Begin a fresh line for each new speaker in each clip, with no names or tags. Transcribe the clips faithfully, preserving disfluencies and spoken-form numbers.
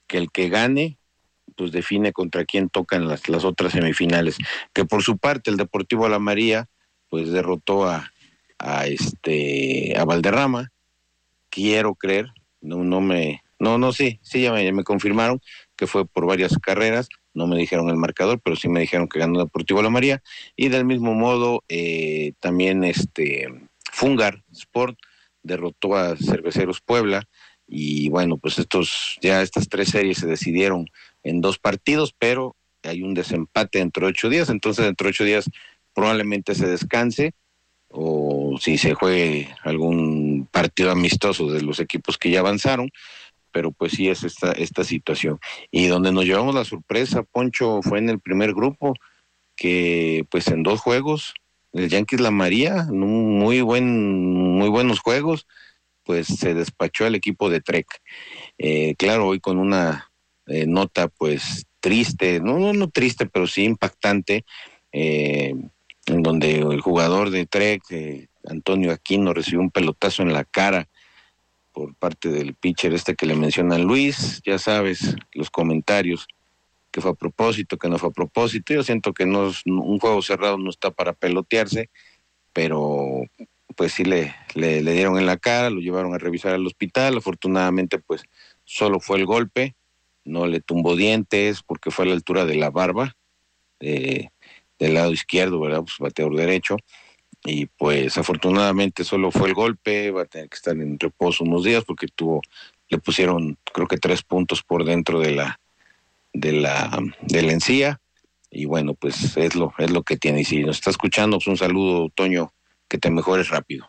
que el que gane pues define contra quién tocan las, las otras semifinales. Que por su parte el Deportivo La María pues derrotó a, a este a Valderrama, quiero creer, no no me no no sí, sí ya me, ya me confirmaron que fue por varias carreras, no me dijeron el marcador, pero sí me dijeron que ganó Deportivo La María, y del mismo modo eh, también este Fungar Sport derrotó a Cerveceros Puebla, y bueno, pues estos ya estas tres series se decidieron en dos partidos, pero hay un desempate dentro de ocho días, entonces dentro de ocho días probablemente se descanse, o si se juegue algún partido amistoso de los equipos que ya avanzaron, pero pues sí es esta, esta situación. Y donde nos llevamos la sorpresa, Poncho, fue en el primer grupo, que pues en dos juegos, el Yankees La María, un muy buen, muy buenos juegos, pues se despachó al equipo de Trek. Eh, claro, hoy con una eh, nota pues triste, no, no, no triste, pero sí impactante, eh, en donde el jugador de Trek, eh, Antonio Aquino, recibió un pelotazo en la cara por parte del pitcher este que le mencionan Luis, ya sabes, los comentarios, que fue a propósito, que no fue a propósito. Yo siento que no es, un juego cerrado no está para pelotearse, pero pues sí le, le, le dieron en la cara, lo llevaron a revisar al hospital, afortunadamente pues solo fue el golpe, no le tumbó dientes porque fue a la altura de la barba, eh, del lado izquierdo, ¿verdad? Pues bateador derecho, y pues afortunadamente solo fue el golpe, va a tener que estar en reposo unos días porque tuvo, le pusieron creo que tres puntos por dentro de la, de la, de la encía, y bueno, pues es lo, es lo que tiene. Y si nos está escuchando, pues un saludo, Toño, que te mejores rápido.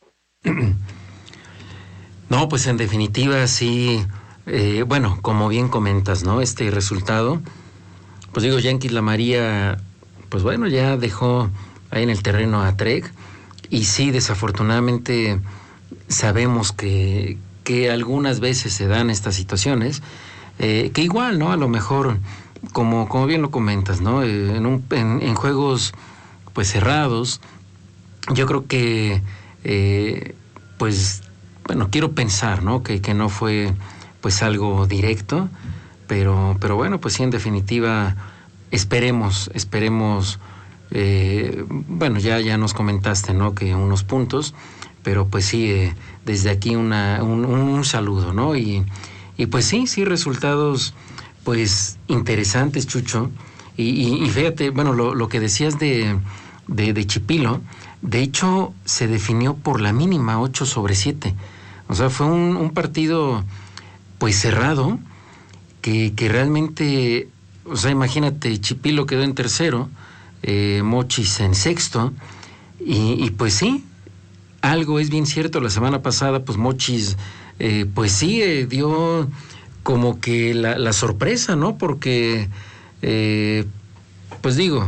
No, pues en definitiva sí, eh, bueno, como bien comentas, ¿no? Este resultado, pues digo, Yankees La María, pues bueno, ya dejó ahí en el terreno a Trek, y sí, desafortunadamente sabemos que, que algunas veces se dan estas situaciones, eh, que igual, ¿no? A lo mejor, como, como bien lo comentas, ¿no? Eh, en, un, en, en juegos pues cerrados, yo creo que eh, pues bueno, quiero pensar, ¿no? Que, que no fue pues algo directo, pero, pero bueno, pues sí, en definitiva, esperemos, esperemos, eh, bueno, ya, ya nos comentaste, ¿no? Que unos puntos, pero pues sí, eh, desde aquí una, un, un saludo, ¿no? Y, y pues sí, sí, resultados pues interesantes, Chucho, y, y, y fíjate, bueno, lo, lo que decías de, de, de Chipilo, de hecho, se definió por la mínima, ocho sobre siete. O sea, fue un, un partido, pues, cerrado, que, que realmente, o sea, imagínate, Chipilo quedó en tercero, eh, Mochis en sexto, y, y pues sí, algo es bien cierto. La semana pasada, pues, Mochis, eh, pues sí, eh, dio como que la, la sorpresa, ¿no? Porque, eh, pues digo,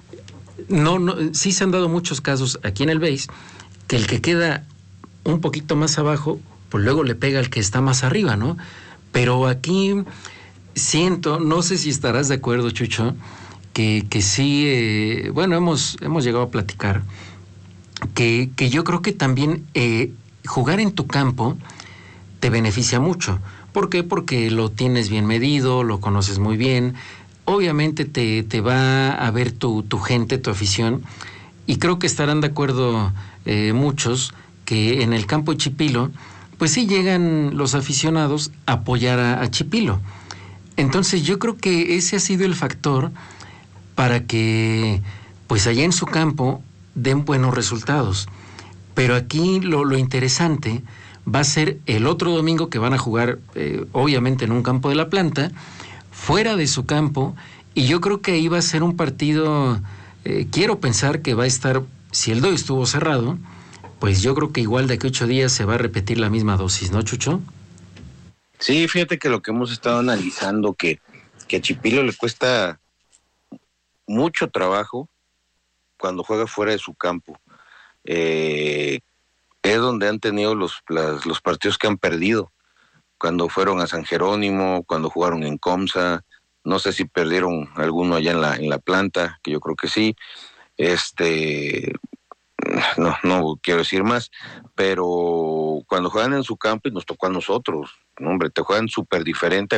no, no, sí se han dado muchos casos aquí en el base, que el que queda un poquito más abajo, pues luego le pega al que está más arriba, ¿no? Pero aquí siento, no sé si estarás de acuerdo, Chucho, que, que sí, eh, bueno, hemos, hemos llegado a platicar, que, que yo creo que también eh, jugar en tu campo te beneficia mucho. ¿Por qué? Porque lo tienes bien medido, lo conoces muy bien, obviamente te, te va a ver tu, tu gente, tu afición, y creo que estarán de acuerdo eh, muchos que en el campo de Chipilo, pues sí llegan los aficionados a apoyar a, a Chipilo. Entonces yo creo que ese ha sido el factor para que pues allá en su campo den buenos resultados. Pero aquí lo, lo interesante va a ser el otro domingo, que van a jugar eh, obviamente en un campo de la planta, fuera de su campo, y yo creo que ahí va a ser un partido, eh, quiero pensar que va a estar, si el doy estuvo cerrado, pues yo creo que igual de aquí a ocho días se va a repetir la misma dosis, ¿no, Chucho?
Sí, fíjate que lo que hemos estado analizando, que, que a Chipilo le cuesta mucho trabajo cuando juega fuera de su campo. Eh, es donde han tenido los, las, los partidos que han perdido, cuando fueron a San Jerónimo, cuando jugaron en Comsa, no sé si perdieron alguno allá en la, en la planta, que yo creo que sí. Este, no, no quiero decir más, pero cuando juegan en su campo y nos tocó a nosotros, no, hombre, te juegan súper diferente